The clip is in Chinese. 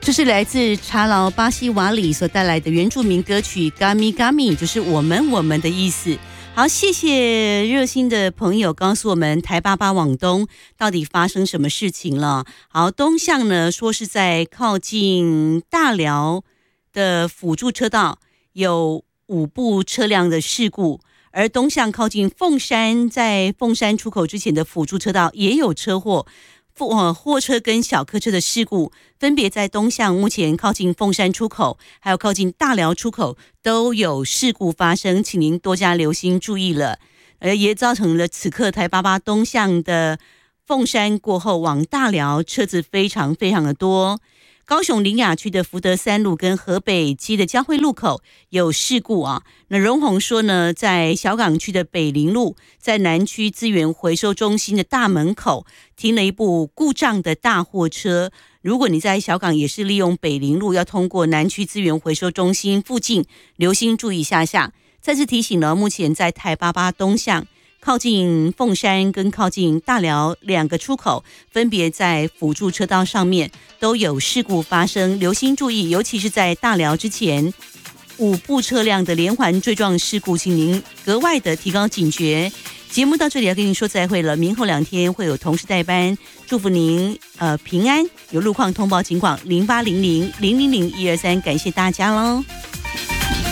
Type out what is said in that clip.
这是来自查劳巴西瓦里所带来的原住民歌曲 Gami Gami， 就是我们的意思。好，谢谢热心的朋友告诉我们台88往东到底发生什么事情了。好，东向呢说是在靠近大寮的辅助车道有5部车辆的事故，而东向靠近凤山，在凤山出口之前的辅助车道也有车祸。货车跟小客车的事故分别在东向目前靠近凤山出口还有靠近大寮出口都有事故发生，请您多加留心注意了。也造成了此刻台88东向的凤山过后往大寮车子非常的多。高雄苓雅区的福德3路跟河北基的交汇路口有事故啊。那荣宏说呢，在小港区的北林路，在南区资源回收中心的大门口停了一部故障的大货车。如果你在小港也是利用北林路要通过南区资源回收中心附近，留心注意一下。再次提醒了，目前在台88东向靠近凤山跟靠近大寮2个出口，分别在辅助车道上面都有事故发生，留心注意，尤其是在大寮之前5部车辆的连环追撞事故，请您格外的提高警觉。节目到这里要跟您说再会了，明后2天会有同事代班，祝福您平安。有路况通报请广0800000123，感谢大家喽。